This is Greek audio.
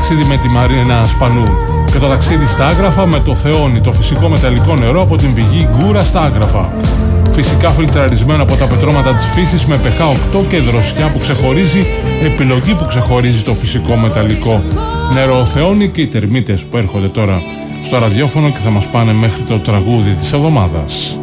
ταξίδι με τη Μαρίνα Σπανού. Και το ταξίδι στα Άγραφα με το Θεόνι, το φυσικό μεταλλικό νερό από την πηγή Γκούρα στα Άγραφα. Φυσικά φιλτραρισμένο από τα πετρώματα της φύσης με pH 8 και δροσιά που ξεχωρίζει, επιλογή που ξεχωρίζει το φυσικό μεταλλικό νερό Θεόνι και οι τερμίτες που έρχονται τώρα στο ραδιόφωνο και θα μας πάνε μέχρι το τραγούδι της εβδομάδας.